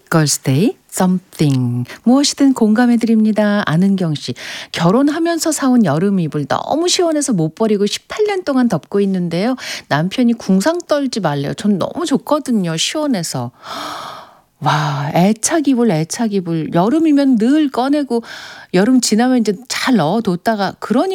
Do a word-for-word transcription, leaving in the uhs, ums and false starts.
걸스데이 something 무엇이든 공감해드립니다. 안은경 씨. 결혼하면서 사온 여름 이불 너무 시원해서 못 버리고 십팔 년 동안 덮고 있는데요. 남편이 궁상 떨지 말래요. 전 너무 좋거든요. 시원해서. 와, 애착 이불, 애착 이불. 여름이면 늘 꺼내고 여름 지나면 이제 잘 넣어뒀다가 그러니